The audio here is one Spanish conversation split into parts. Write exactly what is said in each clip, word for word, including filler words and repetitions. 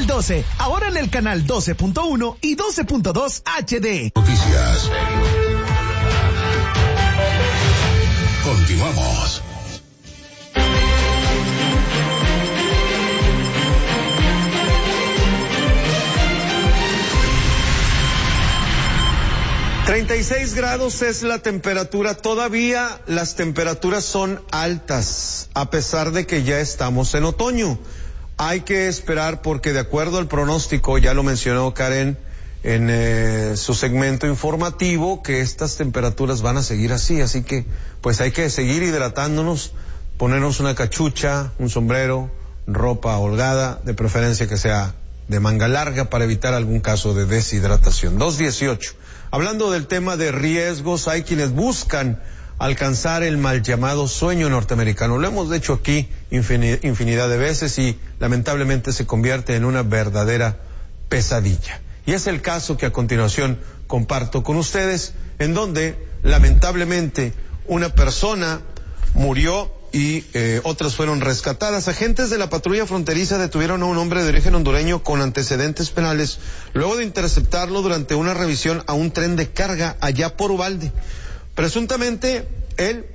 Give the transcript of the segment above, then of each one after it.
Canal doce, ahora en el canal doce punto uno y doce punto dos H D. Noticias. Continuamos. treinta y seis grados es la temperatura. Todavía las temperaturas son altas, a pesar de que ya estamos en otoño. Hay que esperar porque de acuerdo al pronóstico, ya lo mencionó Karen en eh, su segmento informativo, que estas temperaturas van a seguir así, así que pues hay que seguir hidratándonos, ponernos una cachucha, un sombrero, ropa holgada, de preferencia que sea de manga larga para evitar algún caso de deshidratación. dos dieciocho. Hablando del tema de riesgos, hay quienes buscan alcanzar el mal llamado sueño norteamericano. Lo hemos dicho aquí infinidad de veces y lamentablemente se convierte en una verdadera pesadilla. Y es el caso que a continuación comparto con ustedes, en donde lamentablemente una persona murió y eh, otras fueron rescatadas. Agentes de la patrulla fronteriza detuvieron a un hombre de origen hondureño con antecedentes penales luego de interceptarlo durante una revisión a un tren de carga allá por Uvalde. Presuntamente, él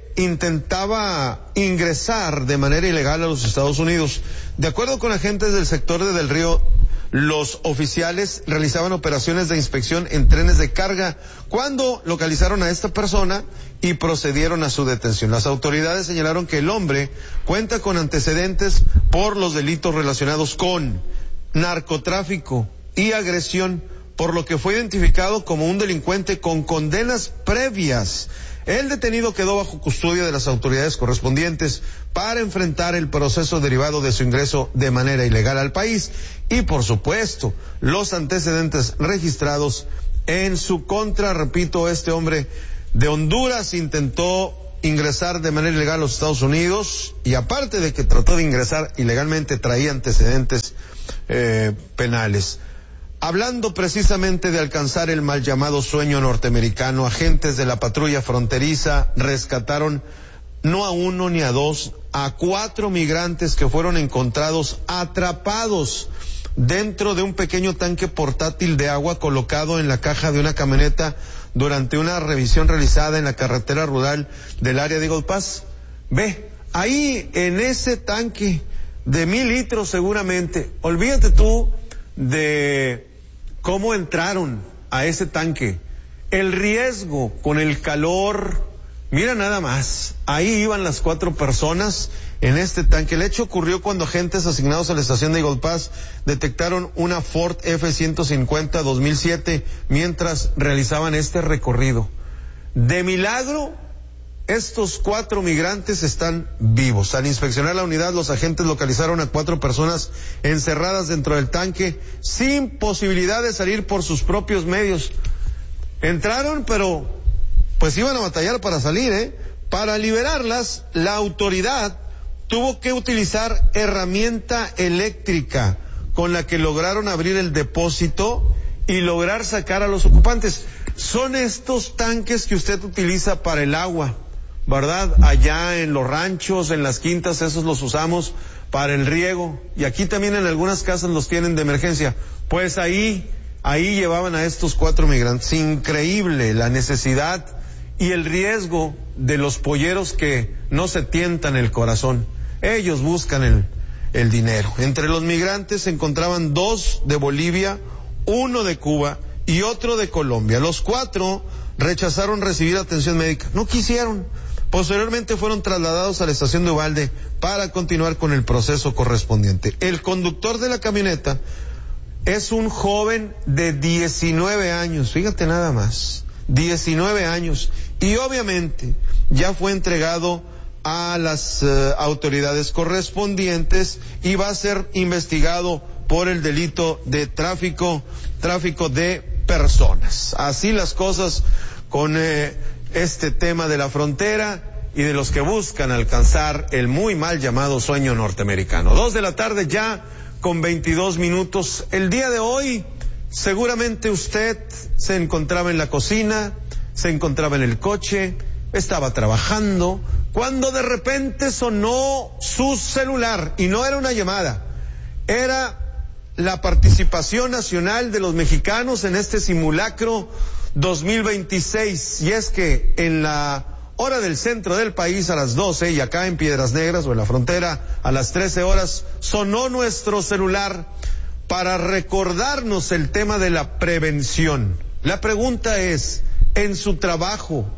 intentaba ingresar de manera ilegal a los Estados Unidos. De acuerdo con agentes del sector de Del Río, los oficiales realizaban operaciones de inspección en trenes de carga cuando localizaron a esta persona y procedieron a su detención. Las autoridades señalaron que el hombre cuenta con antecedentes por los delitos relacionados con narcotráfico y agresión, por lo que fue identificado como un delincuente con condenas previas. El detenido quedó bajo custodia de las autoridades correspondientes para enfrentar el proceso derivado de su ingreso de manera ilegal al país y, por supuesto, los antecedentes registrados en su contra. Repito, este hombre de Honduras intentó ingresar de manera ilegal a los Estados Unidos y, aparte de que trató de ingresar ilegalmente, traía antecedentes eh, penales. Hablando precisamente de alcanzar el mal llamado sueño norteamericano, agentes de la patrulla fronteriza rescataron no a uno ni a dos, a cuatro migrantes que fueron encontrados atrapados dentro de un pequeño tanque portátil de agua colocado en la caja de una camioneta durante una revisión realizada en la carretera rural del área de Eagle Pass. Ve, ahí en ese tanque de mil litros seguramente, olvídate tú de cómo entraron a ese tanque, el riesgo con el calor, mira nada más, ahí iban las cuatro personas en este tanque. El hecho ocurrió cuando agentes asignados a la estación de Eagle Pass detectaron una Ford F ciento cincuenta dos mil siete mientras realizaban este recorrido. De milagro, estos cuatro migrantes están vivos. Al inspeccionar la unidad, los agentes localizaron a cuatro personas encerradas dentro del tanque sin posibilidad de salir por sus propios medios. Entraron, pero pues iban a batallar para salir, ¿eh? Para liberarlas, la autoridad tuvo que utilizar herramienta eléctrica con la que lograron abrir el depósito y lograr sacar a los ocupantes. Son estos tanques que usted utiliza para el agua, ¿verdad? Allá en los ranchos, en las quintas, esos los usamos para el riego. Y aquí también en algunas casas los tienen de emergencia. Pues ahí, ahí llevaban a estos cuatro migrantes. Increíble la necesidad y el riesgo de los polleros que no se tientan el corazón. Ellos buscan el, el dinero. Entre los migrantes se encontraban dos de Bolivia, uno de Cuba y otro de Colombia. Los cuatro rechazaron recibir atención médica. No quisieron. Posteriormente fueron trasladados a la estación de Uvalde para continuar con el proceso correspondiente. El conductor de la camioneta es un joven de diecinueve años, fíjate nada más, diecinueve años, y obviamente ya fue entregado a las uh, autoridades correspondientes y va a ser investigado por el delito de tráfico, tráfico de personas. Así las cosas con eh, este tema de la frontera y de los que buscan alcanzar el muy mal llamado sueño norteamericano. Dos de la tarde ya con veintidós minutos. El día de hoy seguramente usted se encontraba en la cocina, se encontraba en el coche, estaba trabajando, cuando de repente sonó su celular y no era una llamada, era la participación nacional de los mexicanos en este simulacro dos mil veintiséis. Y es que en la hora del centro del país a las doce y acá en Piedras Negras o en la frontera a las trece horas sonó nuestro celular para recordarnos el tema de la prevención. La pregunta es, ¿en su trabajo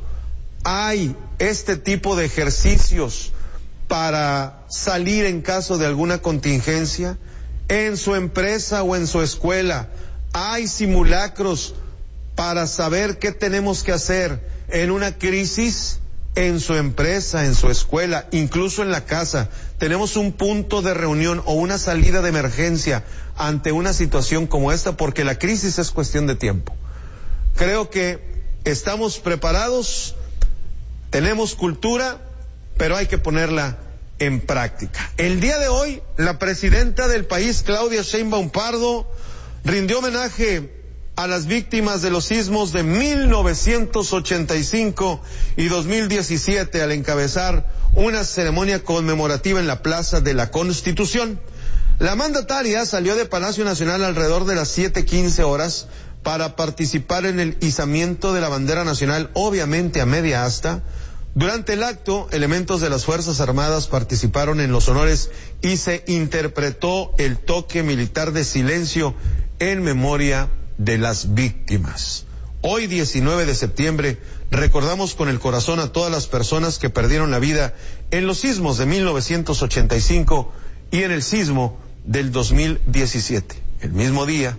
hay este tipo de ejercicios para salir en caso de alguna contingencia? ¿En su empresa o en su escuela hay simulacros para saber qué tenemos que hacer en una crisis? En su empresa, en su escuela, incluso en la casa, tenemos un punto de reunión o una salida de emergencia ante una situación como esta, porque la crisis es cuestión de tiempo. Creo que estamos preparados, tenemos cultura, pero hay que ponerla en práctica. El día de hoy, la presidenta del país, Claudia Sheinbaum Pardo, rindió homenaje a las víctimas de los sismos de mil novecientos ochenta y cinco y dos mil diecisiete al encabezar una ceremonia conmemorativa en la Plaza de la Constitución. La mandataria salió de Palacio Nacional alrededor de las siete quince horas para participar en el izamiento de la bandera nacional, obviamente a media asta. Durante el acto, elementos de las Fuerzas Armadas participaron en los honores y se interpretó el toque militar de silencio en memoria de las víctimas. Hoy, diecinueve de septiembre, recordamos con el corazón a todas las personas que perdieron la vida en los sismos de mil novecientos ochenta y cinco y en el sismo del dos mil diecisiete. El mismo día,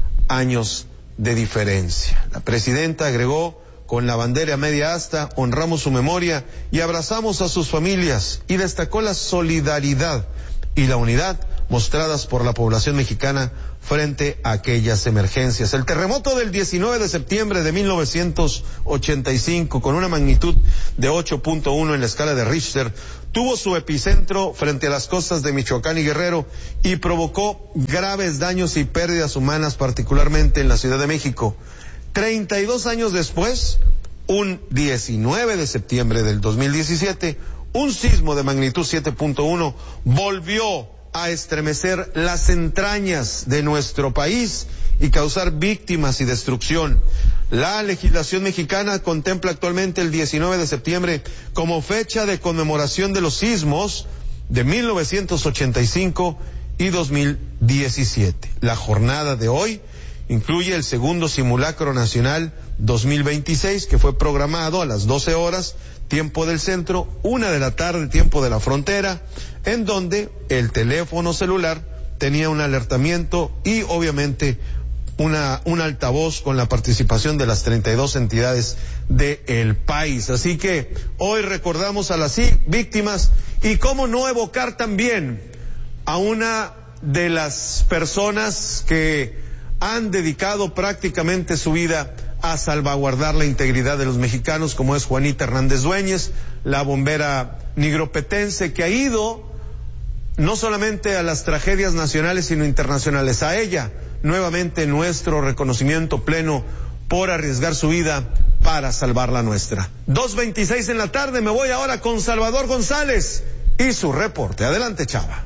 años de diferencia. La presidenta agregó: con la bandera a media asta, honramos su memoria y abrazamos a sus familias, y destacó la solidaridad y la unidad mostradas por la población mexicana frente a aquellas emergencias. El terremoto del diecinueve de septiembre de mil novecientos ochenta y cinco, con una magnitud de ocho punto uno en la escala de Richter, tuvo su epicentro frente a las costas de Michoacán y Guerrero y provocó graves daños y pérdidas humanas, particularmente en la Ciudad de México. treinta y dos años después, un diecinueve de septiembre del dos mil diecisiete, un sismo de magnitud siete punto uno volvió a estremecer las entrañas de nuestro país y causar víctimas y destrucción. La legislación mexicana contempla actualmente el diecinueve de septiembre como fecha de conmemoración de los sismos de mil novecientos ochenta y cinco y dos mil diecisiete. La jornada de hoy incluye el segundo simulacro nacional dos mil veintiséis, que fue programado a las doce horas, tiempo del centro, una de la tarde, tiempo de la frontera, en donde el teléfono celular tenía un alertamiento y obviamente una un altavoz con la participación de las treinta y dos entidades del país. Así que hoy recordamos a las víctimas, y cómo no evocar también a una de las personas que han dedicado prácticamente su vida a salvaguardar la integridad de los mexicanos, como es Juanita Hernández Dueñez, la bombera nigropetense, que ha ido no solamente a las tragedias nacionales sino internacionales. A ella, nuevamente, nuestro reconocimiento pleno por arriesgar su vida para salvar la nuestra. dos veintiséis en la tarde, me voy ahora con Salvador González y su reporte. Adelante, Chava.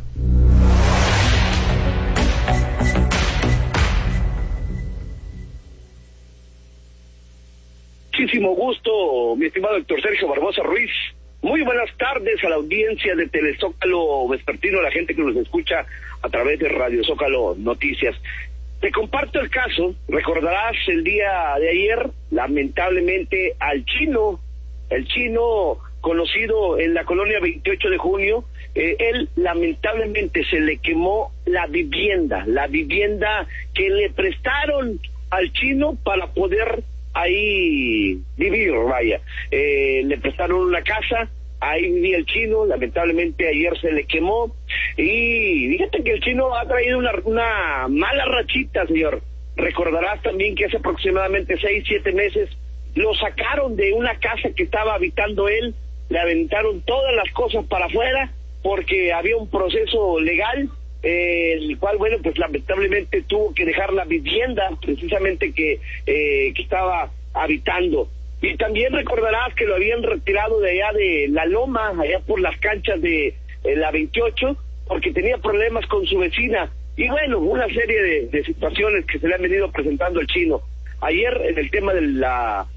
Muchísimo gusto, mi estimado Héctor Sergio Barbosa Ruiz. Muy buenas tardes a la audiencia de Telezócalo Vespertino, a la gente que nos escucha a través de Radio Zócalo Noticias. Te comparto el caso. Recordarás el día de ayer, lamentablemente, al chino, el chino conocido en la colonia veintiocho de junio, eh, él lamentablemente se le quemó la vivienda, la vivienda que le prestaron al chino para poder ahí vivir, vaya. Eh, le prestaron una casa, ahí vivía el chino, lamentablemente ayer se le quemó, y fíjate que el chino ha traído una, una mala rachita, señor. Recordarás también que hace aproximadamente seis, siete meses lo sacaron de una casa que estaba habitando él, le aventaron todas las cosas para afuera porque había un proceso legal, Eh, el cual, bueno, pues lamentablemente tuvo que dejar la vivienda precisamente que, eh, que estaba habitando. Y también recordarás que lo habían retirado de allá de la loma, allá por las canchas de eh, la veintiocho, porque tenía problemas con su vecina. Y bueno, una serie de, de situaciones que se le han venido presentando al Chino. Ayer, en el tema de la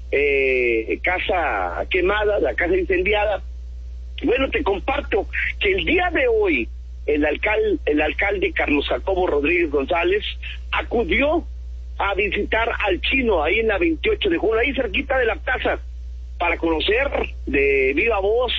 eh, casa quemada, la casa incendiada, bueno, te comparto que el día de hoy, el alcalde, el alcalde Carlos Jacobo Rodríguez González acudió a visitar al Chino ahí en la veintiocho de junio, ahí cerquita de la plaza, para conocer de viva voz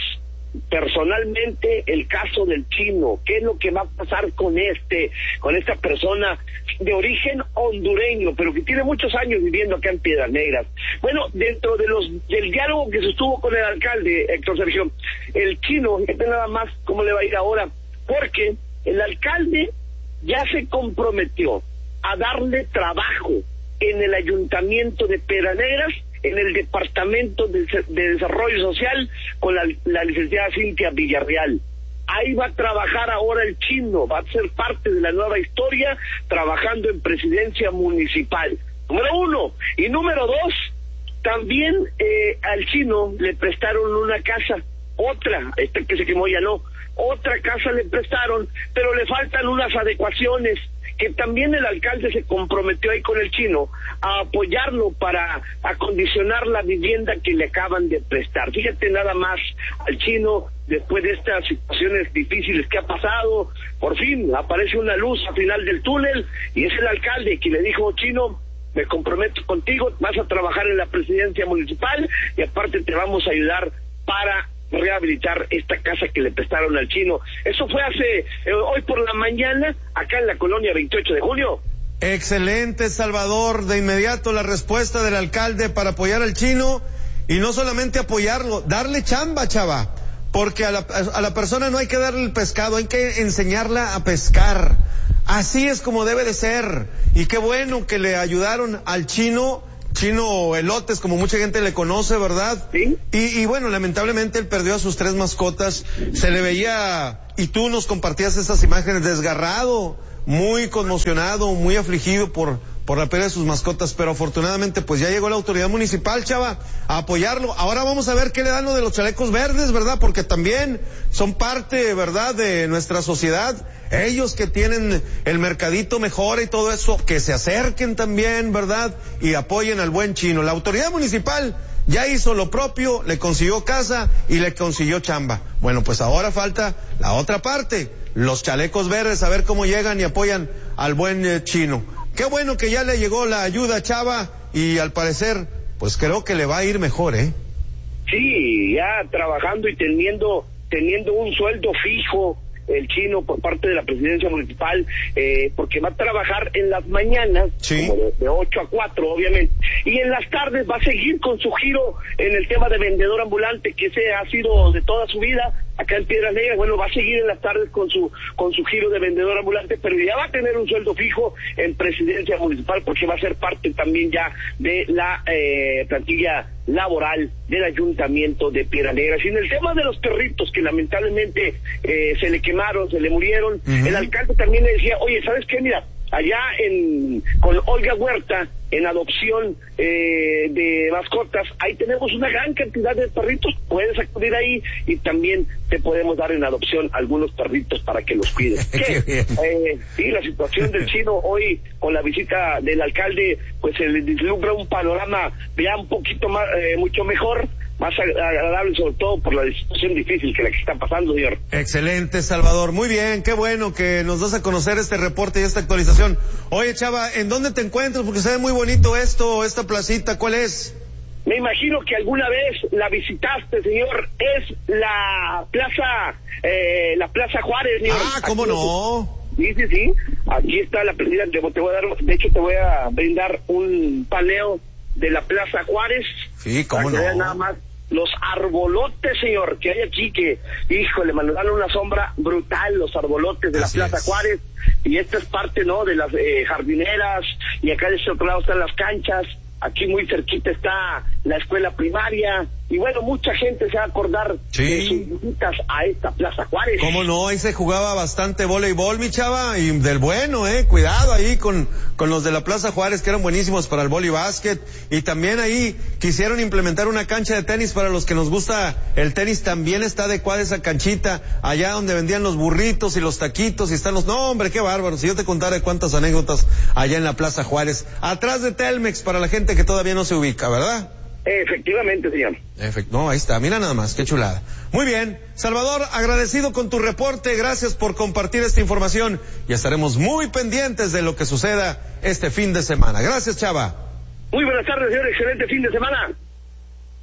personalmente el caso del Chino, qué es lo que va a pasar con este, con esta persona de origen hondureño, pero que tiene muchos años viviendo acá en Piedras Negras. Bueno, dentro de los del diálogo que se estuvo con el alcalde, Héctor Sergio, el Chino, fíjate nada más cómo le va a ir ahora, porque el alcalde ya se comprometió a darle trabajo en el ayuntamiento de Piedras Negras, en el Departamento de, de Desarrollo Social, con la, la licenciada Cintia Villarreal. Ahí va a trabajar ahora el Chino, va a ser parte de la nueva historia, trabajando en presidencia municipal. Número uno. Y número dos, también eh, al Chino le prestaron una casa, otra, este que se quemó ya no, otra casa le prestaron, pero le faltan unas adecuaciones, que también el alcalde se comprometió ahí con el Chino a apoyarlo para acondicionar la vivienda que le acaban de prestar. Fíjate nada más al Chino, después de estas situaciones difíciles que ha pasado, por fin aparece una luz al final del túnel, y es el alcalde quien le dijo: Chino, me comprometo contigo, vas a trabajar en la presidencia municipal y aparte te vamos a ayudar para rehabilitar esta casa que le prestaron al Chino. Eso fue hace, eh, hoy por la mañana, acá en la colonia veintiocho de junio. Excelente, Salvador. De inmediato la respuesta del alcalde para apoyar al Chino, y no solamente apoyarlo, darle chamba, chava, porque a la, a la persona no hay que darle el pescado, hay que enseñarla a pescar. Así es como debe de ser. Y qué bueno que le ayudaron al Chino, Chino Elotes, como mucha gente le conoce, ¿verdad? Sí. Y, y bueno, lamentablemente él perdió a sus tres mascotas. Se le veía, y tú nos compartías esas imágenes, desgarrado, muy conmocionado, muy afligido por, por la pérdida de sus mascotas, pero afortunadamente pues ya llegó la autoridad municipal, chava, a apoyarlo. Ahora vamos a ver qué le dan lo de los chalecos verdes, ¿verdad? Porque también son parte, ¿verdad?, de nuestra sociedad. Ellos que tienen el mercadito mejor y todo eso, que se acerquen también, ¿verdad?, y apoyen al buen Chino. La autoridad municipal ya hizo lo propio, le consiguió casa y le consiguió chamba. Bueno, pues ahora falta la otra parte, los chalecos verdes, a ver cómo llegan y apoyan al buen eh, Chino. Qué bueno que ya le llegó la ayuda, chava, y al parecer, pues creo que le va a ir mejor, ¿eh? Sí, ya trabajando y teniendo, teniendo un sueldo fijo, el Chino, por parte de la presidencia municipal, eh, porque va a trabajar en las mañanas, sí, como de, de ocho a cuatro, obviamente, y en las tardes va a seguir con su giro en el tema de vendedor ambulante, que ese ha sido de toda su vida acá en Piedras Negras. Bueno, va a seguir en las tardes con su con su giro de vendedor ambulante, pero ya va a tener un sueldo fijo en presidencia municipal, porque va a ser parte también ya de la eh, plantilla laboral del ayuntamiento de Piedras Negras. Y en el tema de los perritos que lamentablemente eh, se le quemaron, se le murieron, uh-huh. El alcalde también le decía: oye, ¿sabes qué? Mira, allá en con Olga Huerta, en adopción eh, de mascotas, ahí tenemos una gran cantidad de perritos, puedes acudir ahí y también te podemos dar en adopción algunos perritos para que los cuides. ¿Qué? Eh, sí, la situación del Chino hoy, con la visita del alcalde, pues se le vislumbra un panorama ya un poquito más, eh, mucho mejor, más agradable, sobre todo por la situación difícil que la que está pasando, señor. Excelente, Salvador. Muy bien, qué bueno que nos das a conocer este reporte y esta actualización. Oye, chava, ¿en dónde te encuentras? Porque se ve muy bonito esto, esta placita, ¿cuál es? Me imagino que alguna vez la visitaste, señor. Es la plaza, eh, la Plaza Juárez, señor. Ah, ¿cómo aquí, no? Sí, sí, sí. Aquí está la prendida. Te voy a dar, de hecho, te voy a brindar un paneo de la Plaza Juárez. Sí, cómo no. Nada más los arbolotes, señor, que hay aquí, que, híjole, me dan una sombra brutal, los arbolotes de la Así Plaza es. Juárez, y esta es parte, ¿no?, de las eh, jardineras, y acá de este otro lado están las canchas, aquí muy cerquita está la escuela primaria, y bueno, mucha gente se va a acordar sí. de sus visitas a esta Plaza Juárez. ¿Cómo no? Ahí se jugaba bastante voleibol, mi chava, y del bueno, eh, cuidado ahí con, con los de la Plaza Juárez, que eran buenísimos para el voleibásquet, y también ahí quisieron implementar una cancha de tenis para los que nos gusta el tenis, también está adecuada esa canchita, allá donde vendían los burritos y los taquitos, y están los, no hombre, qué bárbaro, si yo te contara cuántas anécdotas allá en la Plaza Juárez, atrás de Telmex, para la gente que todavía no se ubica, ¿verdad? Efectivamente, señor. Efect- no, ahí está, mira nada más, qué chulada. Muy bien, Salvador, agradecido con tu reporte, gracias por compartir esta información y estaremos muy pendientes de lo que suceda este fin de semana. Gracias, Chava. Muy buenas tardes, señor, excelente fin de semana.